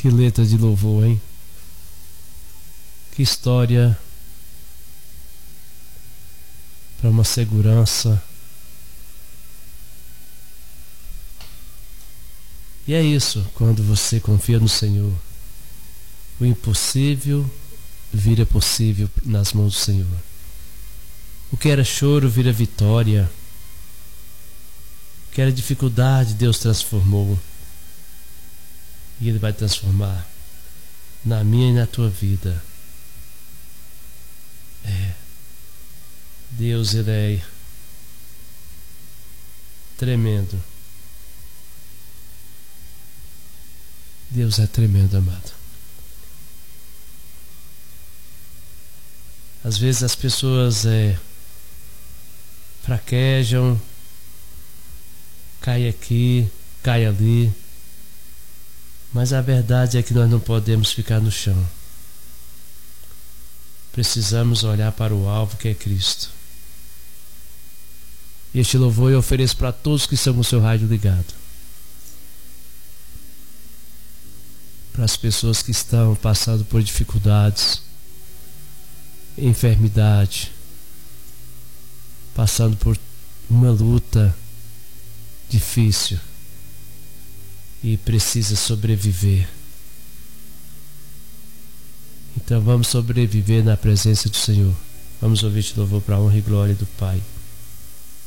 Que letra de louvor, hein? Que história para uma segurança. E é isso, quando você confia no Senhor, o impossível vira possível nas mãos do Senhor. O que era choro vira vitória. O que era dificuldade, Deus transformou. E Ele vai transformar na minha e na tua vida. Deus, Ele é tremendo. Deus é tremendo, amado. Às vezes as pessoas fraquejam, cai aqui, cai ali, mas a verdade é que nós não podemos ficar no chão. Precisamos olhar para o alvo, que é Cristo. Este louvor eu ofereço para todos que estão com o seu rádio ligado, para as pessoas que estão passando por dificuldades, enfermidade, passando por uma luta difícil e precisa sobreviver. Então vamos sobreviver na presença do Senhor. Vamos ouvir este louvor para a honra e glória do Pai.